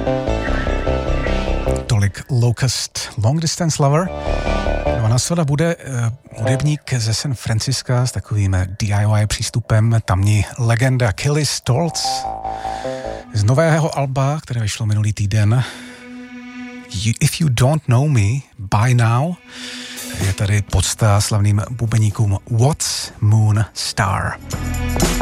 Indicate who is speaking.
Speaker 1: Tolik Locust, Long Distance Lover. No a následovat bude hudebník ze San Francisca s takovým DIY přístupem, tamní legenda Kelly Stoltz z nového alba, které vyšlo minulý týden. If You Don't Know Me By Now je tady podsta slavným bubeníkům What's Moon Star.